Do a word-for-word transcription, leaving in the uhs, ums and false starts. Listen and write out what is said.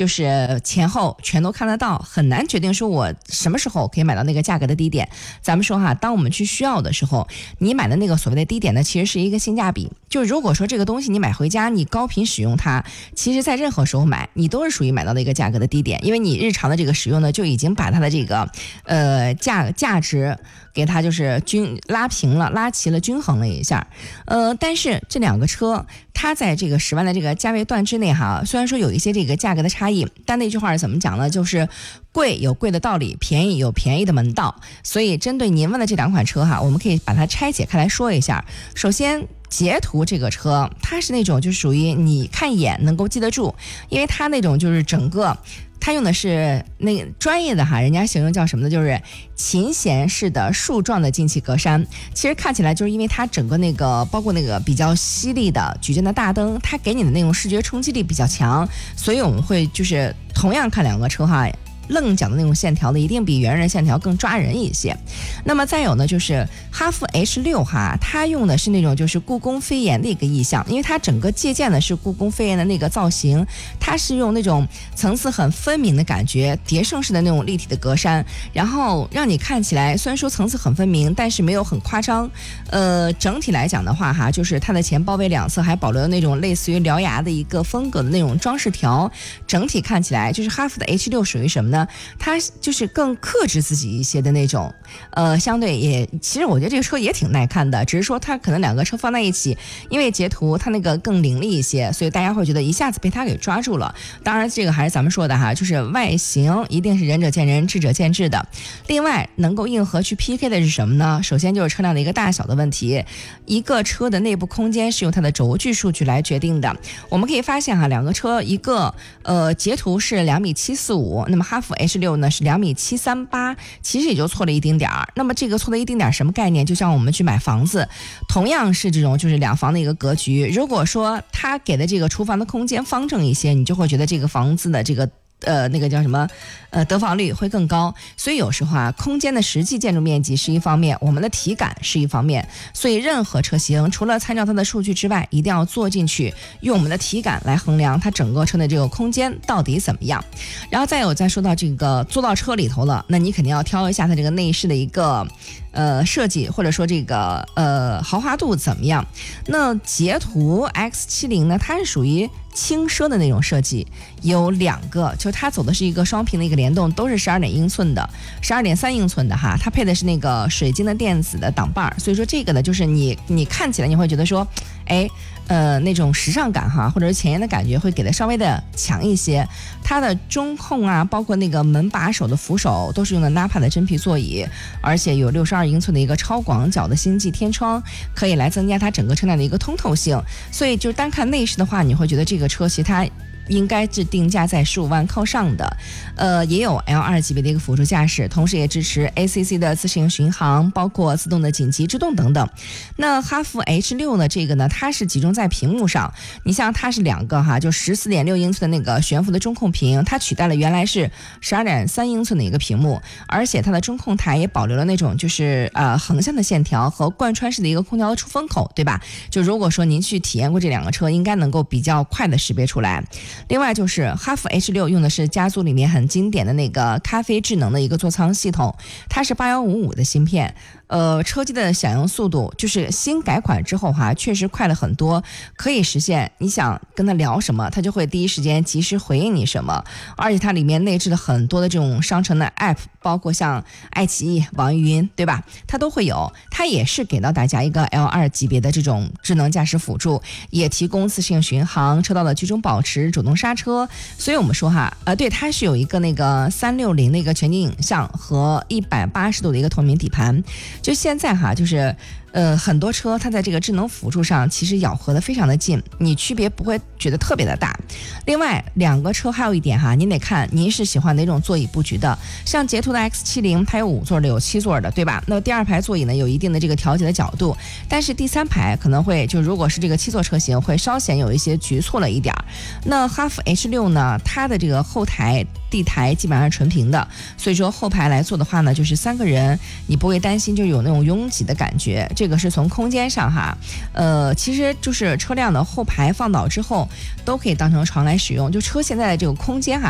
就是前后全都看得到，很难决定说我什么时候可以买到那个价格的低点。咱们说哈，当我们去需要的时候，你买的那个所谓的低点呢，其实是一个性价比。就如果说这个东西你买回家，你高频使用它，其实在任何时候买，你都是属于买到的一个价格的低点，因为你日常的这个使用呢，就已经把它的这个呃价价值给它就是均拉平了，拉齐了，均衡了一下。呃，但是这两个车，它在这个十万的这个价位段之内哈，虽然说有一些这个价格的差异，但那句话是怎么讲呢？就是贵有贵的道理，便宜有便宜的门道。所以针对您问的这两款车哈，我们可以把它拆解开来说一下。首先，捷途这个车，它是那种就属于你看一眼能够记得住，因为它那种就是整个。它用的是那个专业的哈，人家形容叫什么呢？就是琴弦式的树状的进气格栅。其实看起来就是因为它整个那个包括那个比较犀利的矩阵的大灯，它给你的那种视觉冲击力比较强，所以我们会就是同样看两个车哈。愣讲的那种线条的一定比圆润线条更抓人一些。那么再有呢，就是哈弗 H 六 哈，它用的是那种就是故宫飞檐的一个意象，因为它整个借鉴的是故宫飞檐的那个造型，它是用那种层次很分明的感觉，叠胜式的那种立体的格栅，然后让你看起来虽然说层次很分明，但是没有很夸张。呃，整体来讲的话哈，就是它的前包围两侧还保留了那种类似于獠牙的一个风格的那种装饰条，整体看起来就是哈弗的 H 六 属于什么呢？它就是更克制自己一些的那种，呃，相对也，其实我觉得这个车也挺耐看的，只是说它可能两个车放在一起，因为捷途它那个更凌厉一些，所以大家会觉得一下子被它给抓住了。当然，这个还是咱们说的哈，就是外形一定是仁者见仁，智者见智的。另外，能够硬核去 P K 的是什么呢？首先就是车辆的一个大小的问题，一个车的内部空间是由它的轴距数据来决定的。我们可以发现哈，两个车，一个呃捷途是两米七四五，那么哈弗 H 六 呢是两米七三八，其实也就错了一丁点儿。那么这个错了一丁点儿什么概念？就像我们去买房子，同样是这种就是两房的一个格局。如果说他给的这个厨房的空间方正一些，你就会觉得这个房子的这个。呃，那个叫什么？呃，得房率会更高。所以有时候啊，空间的实际建筑面积是一方面，我们的体感是一方面。所以任何车型，除了参照它的数据之外，一定要坐进去，用我们的体感来衡量它整个车的这个空间到底怎么样。然后再有再说到这个坐到车里头了，那你肯定要挑一下它这个内饰的一个呃设计，或者说这个呃豪华度怎么样。那捷途 X 七十 呢，它是属于轻奢的那种设计，有两个，就它走的是一个双屏的一个联动，都是十二点英寸的，十二点三英寸的哈，它配的是那个水晶的电子的挡把，所以说这个呢，就是你你看起来你会觉得说，哎，呃，那种时尚感哈，或者是前沿的感觉会给的稍微的强一些。它的中控啊，包括那个门把手的扶手，都是用的 N A P A 的真皮座椅，而且有六十二英寸的一个超广角的星际天窗，可以来增加它整个车辆的一个通透性。所以就单看内饰的话，你会觉得这个车其实它应该是定价在十五万靠上的，呃，也有 L 二 级别的一个辅助驾驶，同时也支持 A C C 的自适应巡航，包括自动的紧急制动等等。那哈弗 H 六 呢，这个呢，它是集中在屏幕上，你像它是两个哈，就 十四点六英寸的那个悬浮的中控屏，它取代了原来是 十二点三英寸的一个屏幕，而且它的中控台也保留了那种就是呃横向的线条和贯穿式的一个空调的出风口，对吧？就如果说您去体验过这两个车，应该能够比较快的识别出来。另外就是哈弗 H 六 用的是家族里面很经典的那个咖啡智能的一个座舱系统，它是八一五五的芯片，呃，车机的响应速度就是新改款之后哈，确实快了很多，可以实现你想跟他聊什么，他就会第一时间及时回应你什么。而且它里面内置了很多的这种商城的 app， 包括像爱奇艺、网易云，对吧？它都会有。它也是给到大家一个 L 二 级别的这种智能驾驶辅助，也提供自适应巡航、车道的居中保持、主动刹车。所以我们说哈，呃，对，它是有一个那个三六零的一个全景影像和一百八十度的一个透明底盘。就现在哈，就是呃很多车它在这个智能辅助上其实咬合的非常的近，你区别不会觉得特别的大。另外两个车还有一点哈，您得看您是喜欢哪种座椅布局的。像捷途的 X 七十 它有五座的，有七座的，对吧？那第二排座椅呢有一定的这个调节的角度，但是第三排可能会就如果是这个七座车型会稍显有一些局促了一点。那哈弗 H 六 呢，它的这个后台地台基本上是纯平的，所以说后排来坐的话呢，就是三个人你不会担心就有那种拥挤的感觉。这个是从空间上哈，呃，其实就是车辆的后排放倒之后都可以当成床来使用，就车现在的这个空间哈